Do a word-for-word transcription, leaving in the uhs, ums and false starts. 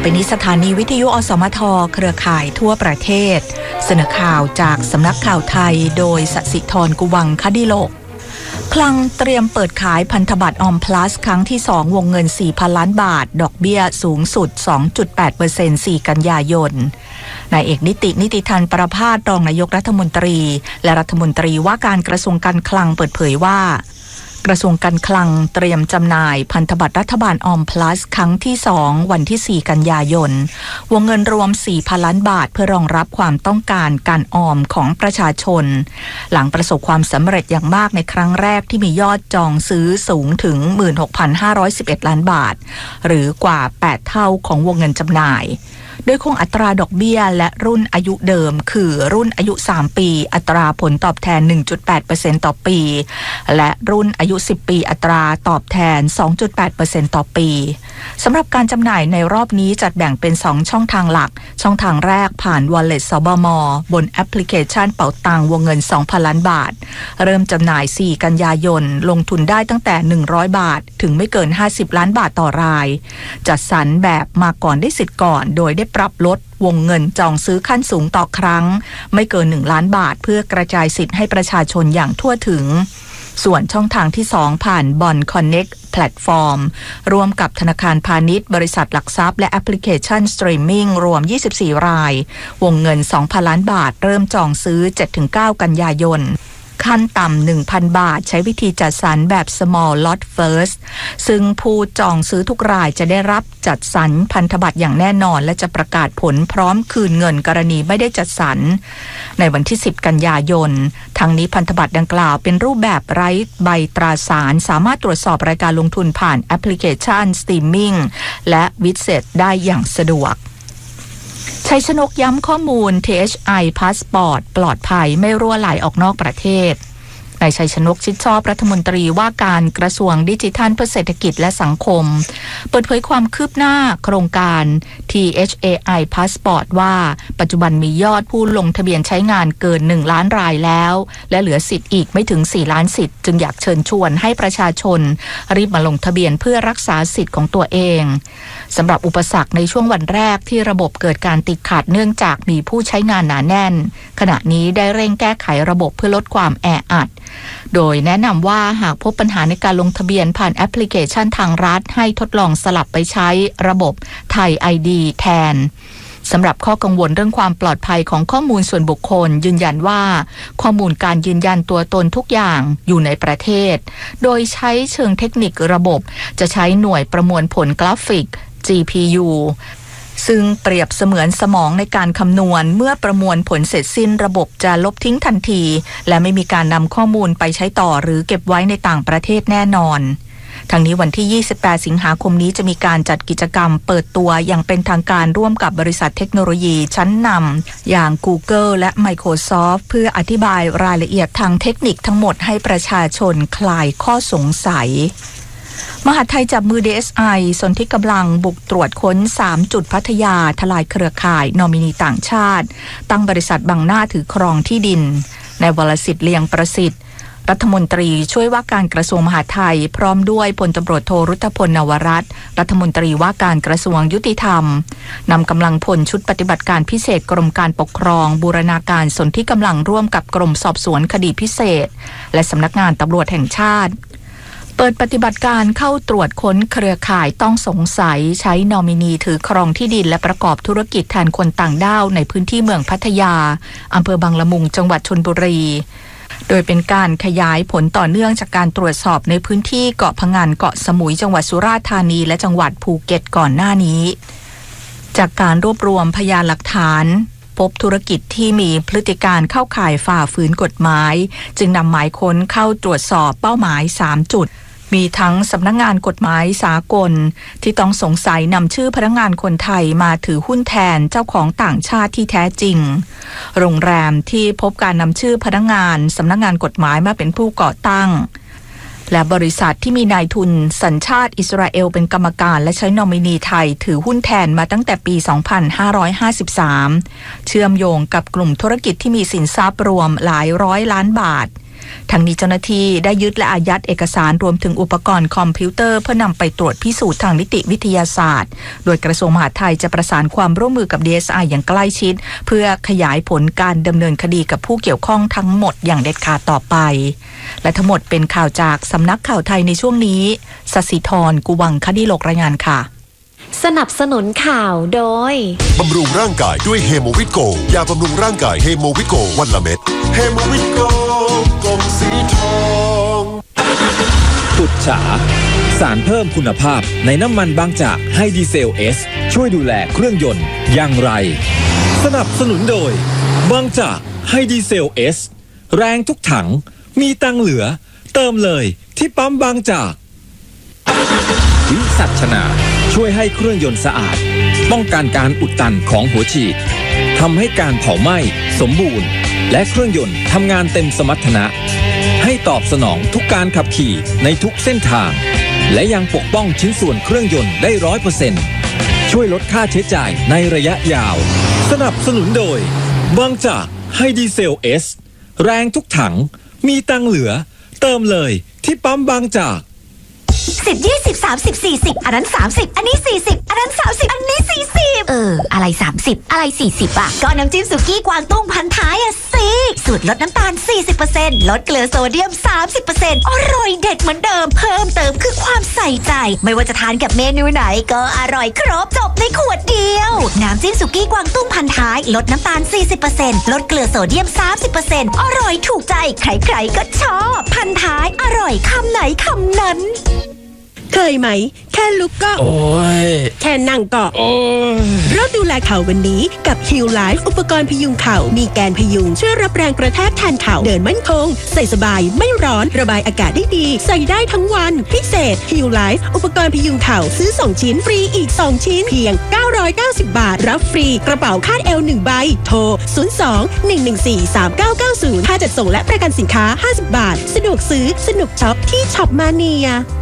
ไปนี้สถานีวิทยุอสมทเครือข่ายทั่วประเทศเสนอข่าวจากสำนักข่าวไทยโดยสศิธรกุวังคดิโลกคลังเตรียมเปิดขายพันธบัตรออมพลัสครั้งที่สองวงเงิน สี่พัน ล้านบาทดอกเบี้ยสูงสุด สองจุดแปดเปอร์เซ็นต์ สี่ กันยายนนายเอกนิตินิติธันประภาสรองนายกรัฐมนตรีและรัฐมนตรีว่าการกระทรวงการคลังเปิดเผยว่ากระทรวงการคลังเตรียมจำหน่ายพันธบัตรรัฐบาลออมพลัสครั้งที่สองวันที่สี่กันยายนวงเงินรวม สี่พัน ล้านบาทเพื่อรองรับความต้องการการออมของประชาชนหลังประสบความสำเร็จอย่างมากในครั้งแรกที่มียอดจองซื้อสูงถึง หนึ่งหมื่นหกพันห้าร้อยสิบเอ็ด ล้านบาทหรือกว่าแปดเท่าของวงเงินจำหน่ายโดยคงอัตราดอกเบี้ยและรุ่นอายุเดิมคือรุ่นอายุสามปีอัตราผลตอบแทน หนึ่งจุดแปดเปอร์เซ็นต์ ต่อปีและรุ่นอายุสิบปีอัตราตอบแทน สองจุดแปดเปอร์เซ็นต์ ต่อปีสำหรับการจำหน่ายในรอบนี้จัดแบ่งเป็นสองช่องทางหลักช่องทางแรกผ่าน Wallet สบม.บนแอปพลิเคชันเป๋าตังวงเงิน สองพัน ล้านบาทเริ่มจำหน่ายสี่กันยายนลงทุนได้ตั้งแต่หนึ่งร้อยบาทถึงไม่เกินห้าสิบล้านบาทต่อรายจัดสรรแบบมาก่อนได้สิทธิ์ก่อนโดยได้ปรับลดวงเงินจองซื้อขั้นสูงต่อครั้งไม่เกินหนึ่งล้านบาทเพื่อกระจายสิทธิ์ให้ประชาชนอย่างทั่วถึงส่วนช่องทางที่สองผ่าน Bond Connect แพลตฟอร์มร่วมกับธนาคารพาณิชย์บริษัทหลักทรัพย์และแอปพลิเคชันสตรีมมิ่งรวมยี่สิบสี่รายวงเงิน สองพัน ล้านบาทเริ่มจองซื้อ เจ็ดถึงเก้า กันยายนขั้นต่ำ หนึ่งพัน บาทใช้วิธีจัดสรรแบบ small lot first ซึ่งผู้จองซื้อทุกรายจะได้รับจัดสรรพันธบัตรอย่างแน่นอนและจะประกาศผลพร้อมคืนเงินกรณีไม่ได้จัดสรรในวันที่สิบกันยายนทั้งนี้พันธบัตรดังกล่าวเป็นรูปแบบไร้ใบตราสารสามารถตรวจสอบรายการลงทุนผ่านแอปพลิเคชันสตรีมมิ่งและวิดเจ็ตได้อย่างสะดวกชัยชนกย้ำข้อมูล ที เอช ไอ Passport ปลอดภัยไม่รั่วไหลออกนอกประเทศนายชัยชนกชิดชอบรัฐมนตรีว่าการกระทรวงดิจิทัลเพื่อเศรษฐกิจและสังคมเปิดเผยความคืบหน้าโครงการ ที เอช เอ ไอ Passport ว่าปัจจุบันมียอดผู้ลงทะเบียนใช้งานเกินหนึ่งล้านรายแล้วและเหลือสิทธิ์อีกไม่ถึงสี่ล้านสิทธิ์จึงอยากเชิญชวนให้ประชาชนรีบมาลงทะเบียนเพื่อรักษาสิทธิ์ของตัวเองสำหรับอุปสรรคในช่วงวันแรกที่ระบบเกิดการติดขัดเนื่องจากมีผู้ใช้งานหนาแน่นขณะนี้ได้เร่งแก้ไขระบบเพื่อลดความแออัดโดยแนะนำว่าหากพบปัญหาในการลงทะเบียนผ่านแอปพลิเคชันทางรัฐให้ทดลองสลับไปใช้ระบบไทย ไอ ดี แทนสำหรับข้อกังวลเรื่องความปลอดภัยของข้อมูลส่วนบุคคลยืนยันว่าข้อมูลการยืนยันตัวตนทุกอย่างอยู่ในประเทศโดยใช้เชิงเทคนิคระบบจะใช้หน่วยประมวลผลกราฟิก จี พี ยู ซึ่งเปรียบเสมือนสมองในการคำนวณเมื่อประมวลผลเสร็จสิ้นระบบจะลบทิ้งทันทีและไม่มีการนำข้อมูลไปใช้ต่อหรือเก็บไว้ในต่างประเทศแน่นอนทั้งนี้วันที่ยี่สิบแปดสิงหาคมนี้จะมีการจัดกิจกรรมเปิดตัวอย่างเป็นทางการร่วมกับบริษัทเทคโนโลยีชั้นนำอย่าง Google และ Microsoft เพื่ออธิบายรายละเอียดทางเทคนิคทั้งหมดให้ประชาชนคลายข้อสงสัยมหาดไทยจับมือ ดี เอส ไอ สนธิกำลังบุกตรวจค้นสามจุดพัทยาทลายเครือข่ายนอมินีต่างชาติตั้งบริษัทบังหน้าถือครองที่ดินในวรสิทธิ์เลียงประสิทธิ์รัฐมนตรีช่วยว่าการกระทรวงมหาดไทยพร้อมด้วยพลตำรวจโทรุทธพลนวรัตน์รัฐมนตรีว่าการกระทรวงยุติธรรมนำกำลังพลชุดปฏิบัติการพิเศษกรมการปกครองบูรณาการสนธิกำลังร่วมกับกรมสอบสวนคดีพิเศษและสำนักงานตำรวจแห่งชาติเปิดปฏิบัติการเข้าตรวจค้นเครือข่ายต้องสงสัยใช้นอมินีถือครองที่ดินและประกอบธุรกิจแทนคนต่างด้าวในพื้นที่เมืองพัทยาอำเภอบางละมุงจังหวัดชลบุรีโดยเป็นการขยายผลต่อเนื่องจากการตรวจสอบในพื้นที่เกาะพะงันเกาะสมุยจังหวัดสุราษฎร์ธานีและจังหวัดภูเก็ตก่อนหน้านี้จากการรวบรวมพยานหลักฐานพบธุรกิจที่มีพฤติการเข้าข่ายฝ่าฝืนกฎหมายจึงนำหมายค้นเข้าตรวจสอบเป้าหมายสามจุดมีทั้งสำนักงานกฎหมายสากลที่ต้องสงสัยนำชื่อพนักงานคนไทยมาถือหุ้นแทนเจ้าของต่างชาติที่แท้จริงโรงแรมที่พบการนำชื่อพนักงานสำนักงานกฎหมายมาเป็นผู้ก่อตั้งและบริษัทที่มีนายทุนสัญชาติอิสราเอลเป็นกรรมการและใช้นอมินีไทยถือหุ้นแทนมาตั้งแต่ปีสองพันห้าร้อยห้าสิบสามเชื่อมโยงกับกลุ่มธุรกิจที่มีสินทรัพย์รวมหลายร้อยล้านบาททั้งนี้เจ้าหน้าที่ได้ยึดและอายัดเอกสารรวมถึงอุปกรณ์คอมพิวเตอร์เพื่อนำไปตรวจพิสูจน์ทางนิติวิทยาศาสตร์โดยกระทรวงมหาดไทยจะประสานความร่วมมือกับ ดี เอส ไอ อย่างใกล้ชิดเพื่อขยายผลการดำเนินคดีกับผู้เกี่ยวข้องทั้งหมดอย่างเด็ดขาดต่อไปและทั้งหมดเป็นข่าวจากสำนักข่าวไทยในช่วงนี้สศิธรกุวังคดีโลกรายงานค่ะสนับสนุนข่าวโดยบำรุงร่างกายด้วยเฮโมวิตโกยาบำรุงร่างกายเฮโมวิตโกวันละเม็ดเฮโมวิตโกกล่องสีทองปุจฉาสารเพิ่มคุณภาพในน้ำมันบางจากไฮดีเซลเอสช่วยดูแลเครื่องยนต์อย่างไรสนับสนุนโดยบางจากไฮดีเซลเอสแรงทุกถังมีตังเหลือเติมเลยที่ปั๊มบางจากวิสัชนาช่วยให้เครื่องยนต์สะอาดป้องกันการอุดตันของหัวฉีดทำให้การเผาไหม้สมบูรณ์และเครื่องยนต์ทำงานเต็มสมรรถนะให้ตอบสนองทุกการขับขี่ในทุกเส้นทางและยังปกป้องชิ้นส่วนเครื่องยนต์ได้ ร้อยเปอร์เซ็นต์ ช่วยลดค่าใช้จ่ายในระยะยาวสนับสนุนโดยบางจากไฮดีเซลเอสแรงทุกถังมีตังเหลือเติมเลยที่ปั๊มบางจากสิบ ยี่สิบ สามสิบ สี่สิบอันนั้นสามสิบอันนี้สี่สิบอันนั้นสามสิบอันนี้สี่สิบเอออะไรสามสิบอะไรสี่สิบอ่ะก็น้ำจิ้มสุกี้กวางตุ้งพันท้ายอ่ะสิสูตรลดน้ำตาล สี่สิบเปอร์เซ็นต์ ลดเกลือโซเดียม สามสิบเปอร์เซ็นต์ อร่อยเด็ดเหมือนเดิมเพิ่มเติมคือความใส่ใจไม่ว่าจะทานกับเมนูไหนก็อร่อยครบจบในขวดเดียวน้ำจิ้มสุกี้กวางตุ้งพันท้ายลดน้ำตาล สี่สิบเปอร์เซ็นต์ ลดเกลือโซเดียม สามสิบเปอร์เซ็นต์ อร่อยถูกใจใครๆก็ชอบพันท้ายอร่อยคำไหนคำนั้นเคยไหมแค่ลุกก็โอ้ยแค่นั่งก็โอ้ยเริ่มดูแลเข่าวันนี้กับ Heal Life อุปกรณ์พยุงเข่ามีแกนพยุงช่วยรับแรงกระแทกแทนเข่าเดินมั่นคงใส่สบายไม่ร้อนระบายอากาศได้ดีใส่ได้ทั้งวันพิเศษ Heal Life อุปกรณ์พยุงเข่าซื้อสองชิ้นฟรีอีกสองชิ้นเพียงเก้าร้อยเก้าสิบบาทรับฟรีกระเป๋าคาดเอวหนึ่งใบโทรศูนย์ สอง หนึ่ง หนึ่ง สี่ สาม เก้า เก้า ศูนย์ค่าจัดส่งและประกันสินค้าห้าสิบบาทสะดวกซื้อสนุกช็อปที่ช็อปมาเนีย